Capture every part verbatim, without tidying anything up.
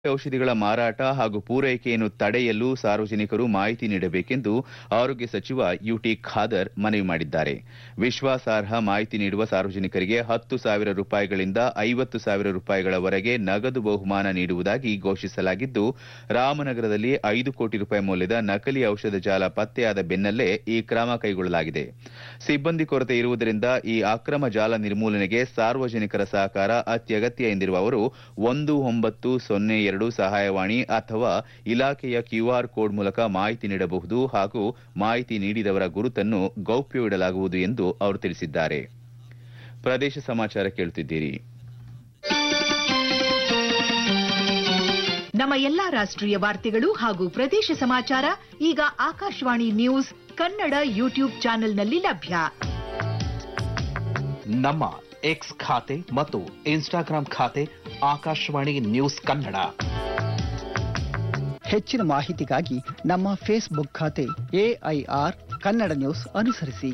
ಔಷಧಿಗಳ ಮಾರಾಟ ಹಾಗೂ ಪೂರೈಕೆಯನ್ನು ತಡೆಯಲು ಸಾರ್ವಜನಿಕರು ಮಾಹಿತಿ ನೀಡಬೇಕೆಂದು ಆರೋಗ್ಯ ಸಚಿವ ಯುಟಿ ಖಾದರ್ ಮನವಿ ಮಾಡಿದ್ದಾರೆ. ವಿಶ್ವಾಸಾರ್ಹ ಮಾಹಿತಿ ನೀಡುವ ಸಾರ್ವಜನಿಕರಿಗೆ ಹತ್ತು ಸಾವಿರ ರೂಪಾಯಿಗಳಿಂದ ಐವತ್ತು ಸಾವಿರ ರೂಪಾಯಿಗಳವರೆಗೆ ನಗದು ಬಹುಮಾನ ನೀಡುವುದಾಗಿ ಘೋಷಿಸಲಾಗಿದ್ದು, ರಾಮನಗರದಲ್ಲಿ ಐದು ಕೋಟಿ ರೂಪಾಯಿ ಮೌಲ್ಯದ ನಕಲಿ ಔಷಧ ಜಾಲ ಪತ್ತೆಯಾದ ಬೆನ್ನಲ್ಲೇ ಈ ಕ್ರಮ ಕೈಗೊಳ್ಳಲಾಗಿದೆ. ಸಿಬ್ಬಂದಿ ಕೊರತೆ ಇರುವುದರಿಂದ ಈ ಅಕ್ರಮ ಜಾಲ ನಿರ್ಮೂಲನೆಗೆ ಸಾರ್ವಜನಿಕರ ಸಹಕಾರ ಅತ್ಯಗತ್ಯ ಎಂದಿರುವ ಅವರು ಒಂದು ಒಂಬತ್ತು ಸೊನ್ನೆ ಎರಡು ಸಹಾಯವಾಣಿ ಅಥವಾ ಇಲಾಖೆಯ ಕ್ಯೂಆರ್ ಕೋಡ್ ಮೂಲಕ ಮಾಹಿತಿ ನೀಡಬಹುದು ಹಾಗೂ ಮಾಹಿತಿ ನೀಡಿದವರ ಗುರುತನ್ನು ಗೌಪ್ಯವಿಡಲಾಗುವುದು ಎಂದು ಅವರು ತಿಳಿಸಿದ್ದಾರೆ. ಪ್ರದೇಶ ಸಮಾಚಾರ ಕೇಳುತ್ತಿದ್ದೀರಿ. ನಮ್ಮ ಎಲ್ಲಾ ರಾಷ್ಟ್ರೀಯ ವಾರ್ತೆಗಳು ಹಾಗೂ ಪ್ರದೇಶ ಸಮಾಚಾರ ಈಗ ಆಕಾಶವಾಣಿ ನ್ಯೂಸ್ ಕನ್ನಡ ಯೂಟ್ಯೂಬ್ ಚಾನೆಲ್ನಲ್ಲಿ ಲಭ್ಯ. ನಮ್ಮ ಎಕ್ಸ್ ಖಾತೆ ಮತ್ತು ಇನ್ಸ್ಟಾಗ್ರಾಂ ಖಾತೆ ಆಕಾಶವಾಣಿ ನ್ಯೂಸ್ ಕನ್ನಡ. ಹೆಚ್ಚಿನ ಮಾಹಿತಿಗಾಗಿ ನಮ್ಮ ಫೇಸ್ಬುಕ್ ಖಾತೆ ಎಐಆರ್ ಕನ್ನಡ ನ್ಯೂಸ್ ಅನುಸರಿಸಿ.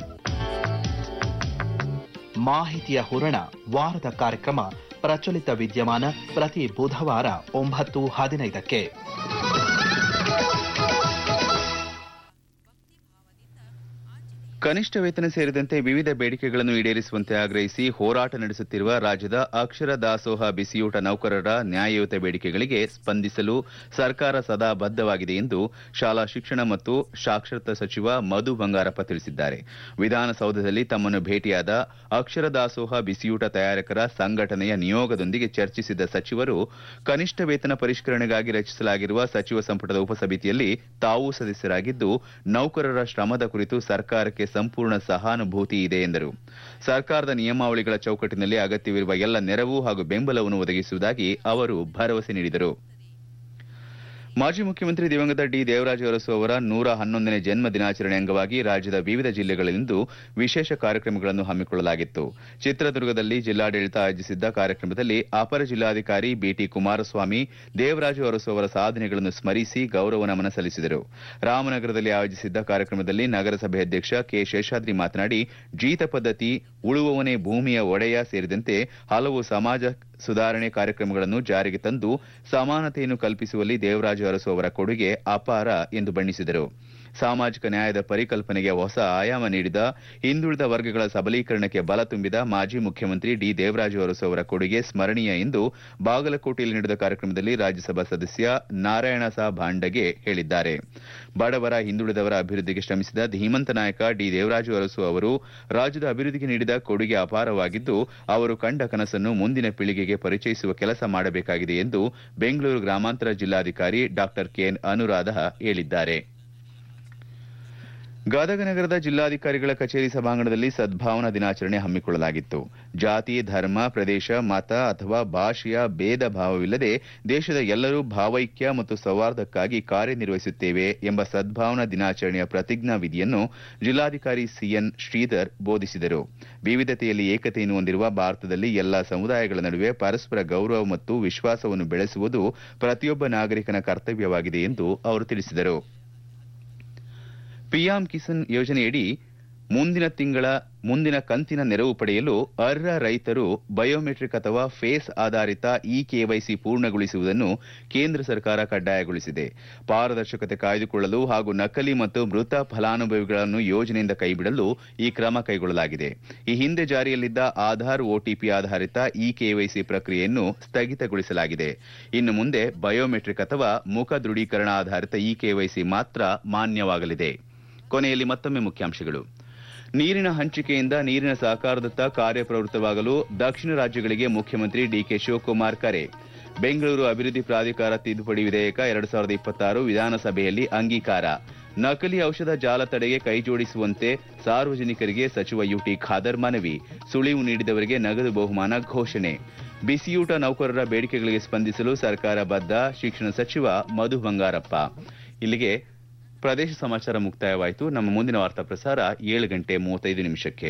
ಮಾಹಿತಿಯ ಹೂರಣ ವಾರದ ಕಾರ್ಯಕ್ರಮ ಪ್ರಚಲಿತ ವಿದ್ಯಮಾನ ಪ್ರತಿ ಬುಧವಾರ ಒಂಬತ್ತು ಹದಿನೈದಕ್ಕೆ. ಕನಿಷ್ಠ ವೇತನ ಸೇರಿದಂತೆ ವಿವಿಧ ಬೇಡಿಕೆಗಳನ್ನು ಈಡೇರಿಸುವಂತೆ ಆಗ್ರಹಿಸಿ ಹೋರಾಟ ನಡೆಸುತ್ತಿರುವ ರಾಜ್ಯದ ಅಕ್ಷರ ದಾಸೋಹ ಬಿಸಿಯೂಟ ನೌಕರರ ನ್ಯಾಯಯುತ ಬೇಡಿಕೆಗಳಿಗೆ ಸ್ಪಂದಿಸಲು ಸರ್ಕಾರ ಸದಾ ಬದ್ಧವಾಗಿದೆ ಎಂದು ಶಾಲಾ ಶಿಕ್ಷಣ ಮತ್ತು ಸಾಕ್ಷರತಾ ಸಚಿವ ಮಧು ಬಂಗಾರಪ್ಪ ತಿಳಿಸಿದ್ದಾರೆ. ವಿಧಾನಸೌಧದಲ್ಲಿ ತಮ್ಮನ್ನು ಭೇಟಿಯಾದ ಅಕ್ಷರ ದಾಸೋಹ ಬಿಸಿಯೂಟ ತಯಾರಕರ ಸಂಘಟನೆಯ ನಿಯೋಗದೊಂದಿಗೆ ಚರ್ಚಿಸಿದ ಸಚಿವರು ಕನಿಷ್ಠ ವೇತನ ಪರಿಷ್ಕರಣೆಗಾಗಿ ರಚಿಸಲಾಗಿರುವ ಸಚಿವ ಸಂಪುಟದ ಉಪಸಮಿತಿಯಲ್ಲಿ ತಾವೂ ಸದಸ್ಯರಾಗಿದ್ದು, ನೌಕರರ ಶ್ರಮದ ಕುರಿತು ಸರ್ಕಾರಕ್ಕೆ ಸಂಪೂರ್ಣ ಸಹಾನುಭೂತಿ ಇದೆ ಎಂದರು. ಸರ್ಕಾರದ ನಿಯಮಾವಳಿಗಳ ಚೌಕಟ್ಟಿನಲ್ಲಿ ಅಗತ್ಯವಿರುವ ಎಲ್ಲ ನೆರವು ಹಾಗೂ ಬೆಂಬಲವನ್ನು ಒದಗಿಸುವುದಾಗಿ ಅವರು ಭರವಸೆ ನೀಡಿದರು. ಮಾಜಿ ಮುಖ್ಯಮಂತ್ರಿ ದಿವಂಗತ ಡಿ ದೇವರಾಜ ಅರಸು ಅವರ ನೂರ ಹನ್ನೊಂದನೇ ಜನ್ಮ ದಿನಾಚರಣೆ ಅಂಗವಾಗಿ ರಾಜ್ಯದ ವಿವಿಧ ಜಿಲ್ಲೆಗಳಲ್ಲಿಂದು ವಿಶೇಷ ಕಾರ್ಯಕ್ರಮಗಳನ್ನು ಹಮ್ಮಿಕೊಳ್ಳಲಾಗಿತ್ತು. ಚಿತ್ರದುರ್ಗದಲ್ಲಿ ಜಿಲ್ಲಾಡಳಿತ ಆಯೋಜಿಸಿದ್ದ ಕಾರ್ಯಕ್ರಮದಲ್ಲಿ ಅಪರ ಜಿಲ್ಲಾಧಿಕಾರಿ ಬಿಟಿ ಕುಮಾರಸ್ವಾಮಿ ದೇವರಾಜ ಅರಸು ಅವರ ಸಾಧನೆಗಳನ್ನು ಸ್ಮರಿಸಿ ಗೌರವ ನಮನ ಸಲ್ಲಿಸಿದರು. ರಾಮನಗರದಲ್ಲಿ ಆಯೋಜಿಸಿದ್ದ ಕಾರ್ಯಕ್ರಮದಲ್ಲಿ ನಗರಸಭೆ ಅಧ್ಯಕ್ಷ ಕೆ ಶೇಷಾದ್ರಿ ಮಾತನಾಡಿ, ಜೀತ ಪದ್ಧತಿ, ಉಳುವವನೇ ಭೂಮಿಯ ಒಡೆಯ ಸೇರಿದಂತೆ ಹಲವು ಸಮಾಜ ಸುಧಾರಣೆ ಕಾರ್ಯಕ್ರಮಗಳನ್ನು ಜಾರಿಗೆ ತಂದು ಸಮಾನತೆಯನ್ನು ಕಲ್ಪಿಸುವಲ್ಲಿ ದೇವರಾಜ ಅರಸು ಅವರ ಕೊಡುಗೆ ಅಪಾರ ಎಂದು ಬಣ್ಣಿಸಿದರು. ಸಾಮಾಜಿಕ ನ್ಯಾಯದ ಪರಿಕಲ್ಪನೆಗೆ ಹೊಸ ಆಯಾಮ ನೀಡಿದ, ಹಿಂದುಳಿದ ವರ್ಗಗಳ ಸಬಲೀಕರಣಕ್ಕೆ ಬಲ ತುಂಬಿದ ಮಾಜಿ ಮುಖ್ಯಮಂತ್ರಿ ಡಿ ದೇವರಾಜ ಅರಸು ಅವರ ಕೊಡುಗೆ ಸ್ಮರಣೀಯ ಎಂದು ಬಾಗಲಕೋಟೆಯಲ್ಲಿ ನಡೆದ ಕಾರ್ಯಕ್ರಮದಲ್ಲಿ ರಾಜ್ಯಸಭಾ ಸದಸ್ಯ ನಾರಾಯಣಸ ಭಾಂಡಗೆ ಹೇಳಿದ್ದಾರೆ. ಬಡವರ, ಹಿಂದುಳಿದವರ ಅಭಿವೃದ್ಧಿಗೆ ಶ್ರಮಿಸಿದ ಧೀಮಂತ ನಾಯಕ ಡಿ ದೇವರಾಜ ಅರಸು ಅವರು ರಾಜ್ಯದ ಅಭಿವೃದ್ಧಿಗೆ ನೀಡಿದ ಕೊಡುಗೆ ಅಪಾರವಾಗಿದ್ದು, ಅವರು ಕಂಡ ಕನಸನ್ನು ಮುಂದಿನ ಪೀಳಿಗೆಗೆ ಪರಿಚಯಿಸುವ ಕೆಲಸ ಮಾಡಬೇಕಾಗಿದೆ ಎಂದು ಬೆಂಗಳೂರು ಗ್ರಾಮಾಂತರ ಜಿಲ್ಲಾಧಿಕಾರಿ ಡಾ ಕೆಎನ್ ಅನುರಾಧ ಹೇಳಿದ್ದಾರೆ. ಗದಗ ನಗರದ ಜಿಲ್ಲಾಧಿಕಾರಿಗಳ ಕಚೇರಿ ಸಭಾಂಗಣದಲ್ಲಿ ಸದ್ಭಾವನಾ ದಿನಾಚರಣೆ ಹಮ್ಮಿಕೊಳ್ಳಲಾಗಿತ್ತು. ಜಾತಿ, ಧರ್ಮ, ಪ್ರದೇಶ, ಮತ ಅಥವಾ ಭಾಷೆಯ ಭೇದ ಭಾವವಿಲ್ಲದೆ ದೇಶದ ಎಲ್ಲರೂ ಭಾವೈಕ್ಯ ಮತ್ತು ಸೌಹಾರ್ದಕ್ಕಾಗಿ ಕಾರ್ಯನಿರ್ವಹಿಸುತ್ತೇವೆ ಎಂಬ ಸದ್ಭಾವನಾ ದಿನಾಚರಣೆಯ ಪ್ರತಿಜ್ಞಾ ವಿಧಿಯನ್ನು ಜಿಲ್ಲಾಧಿಕಾರಿ ಸಿಎನ್ ಶ್ರೀಧರ್ ಬೋಧಿಸಿದರು. ವಿವಿಧತೆಯಲ್ಲಿ ಏಕತೆಯನ್ನು ಹೊಂದಿರುವ ಭಾರತದಲ್ಲಿ ಎಲ್ಲಾ ಸಮುದಾಯಗಳ ನಡುವೆ ಪರಸ್ಪರ ಗೌರವ ಮತ್ತು ವಿಶ್ವಾಸವನ್ನು ಬೆಳೆಸುವುದು ಪ್ರತಿಯೊಬ್ಬ ನಾಗರಿಕನ ಕರ್ತವ್ಯವಾಗಿದೆ ಎಂದು ಅವರು ತಿಳಿಸಿದರು. ಪಿಎಂ ಕಿಸಾನ್ ಯೋಜನೆಯಡಿ ಮುಂದಿನ ತಿಂಗಳ ಮುಂದಿನ ಕಂತಿನ ನೆರವು ಪಡೆಯಲು ಅರ್ಹ ರೈತರು ಬಯೋಮೆಟ್ರಿಕ್ ಅಥವಾ ಫೇಸ್ ಆಧಾರಿತ ಇ ಕೆವೈಸಿ ಪೂರ್ಣಗೊಳಿಸುವುದನ್ನು ಕೇಂದ್ರ ಸರ್ಕಾರ ಕಡ್ಡಾಯಗೊಳಿಸಿದೆ. ಪಾರದರ್ಶಕತೆ ಕಾಯ್ದುಕೊಳ್ಳಲು ಹಾಗೂ ನಕಲಿ ಮತ್ತು ಮೃತ ಫಲಾನುಭವಿಗಳನ್ನು ಯೋಜನೆಯಿಂದ ಕೈಬಿಡಲು ಈ ಕ್ರಮ ಕೈಗೊಳ್ಳಲಾಗಿದೆ. ಈ ಹಿಂದೆ ಜಾರಿಯಲ್ಲಿದ್ದ ಆಧಾರ್ ಒಟಿಪಿ ಆಧಾರಿತ ಇ ಕೆವೈಸಿ ಪ್ರಕ್ರಿಯೆಯನ್ನು ಸ್ಥಗಿತಗೊಳಿಸಲಾಗಿದೆ. ಇನ್ನು ಮುಂದೆ ಬಯೋಮೆಟ್ರಿಕ್ ಅಥವಾ ಮುಖ ದೃಢೀಕರಣ ಆಧಾರಿತ ಇ ಕೆವೈಸಿ ಮಾತ್ರ ಮಾನ್ಯವಾಗಲಿದೆ. ಕೊನೆಯಲ್ಲಿ ಮತ್ತೊಮ್ಮೆ ಮುಖ್ಯಾಂಶಗಳು. ನೀರಿನ ಹಂಚಿಕೆಯಿಂದ ನೀರಿನ ಸಹಕಾರದತ್ತ ಕಾರ್ಯಪ್ರವೃತ್ತವಾಗಲು ದಕ್ಷಿಣ ರಾಜ್ಯಗಳಿಗೆ ಮುಖ್ಯಮಂತ್ರಿ ಡಿಕೆ ಶಿವಕುಮಾರ್ ಕರೆ. ಬೆಂಗಳೂರು ಅಭಿವೃದ್ಧಿ ಪ್ರಾಧಿಕಾರ ತಿದ್ದುಪಡಿ ವಿಧೇಯಕ ಎರಡು ಸಾವಿರದ ಇಪ್ಪತ್ತಾರು ವಿಧಾನಸಭೆಯಲ್ಲಿ ಅಂಗೀಕಾರ. ನಕಲಿ ಔಷಧ ಜಾಲ ತಡೆಗೆ ಕೈಜೋಡಿಸುವಂತೆ ಸಾರ್ವಜನಿಕರಿಗೆ ಸಚಿವ ಯುಟಿ ಖಾದರ್ ಮನವಿ. ಸುಳಿವು ನೀಡಿದವರಿಗೆ ನಗದು ಬಹುಮಾನ ಘೋಷಣೆ. ಬಿಸಿಯೂಟ ನೌಕರರ ಬೇಡಿಕೆಗಳಿಗೆ ಸ್ಪಂದಿಸಲು ಸರ್ಕಾರ ಬದ್ಧ, ಶಿಕ್ಷಣ ಸಚಿವ ಮಧು ಬಂಗಾರಪ್ಪ. ಇಲ್ಲಿಗೆ ಪ್ರದೇಶ ಸಮಾಚಾರ ಮುಕ್ತಾಯವಾಯಿತು. ನಮ್ಮ ಮುಂದಿನ ವಾರ್ತಾ ಪ್ರಸಾರ ಏಳು ಗಂಟೆ ಮೂವತ್ತೈದು ನಿಮಿಷಕ್ಕೆ.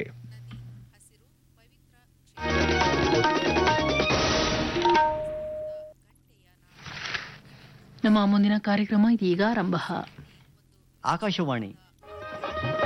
ನಮ್ಮ ಮುಂದಿನ ಕಾರ್ಯಕ್ರಮ ಇದೀಗ ಆರಂಭ. ಆಕಾಶವಾಣಿ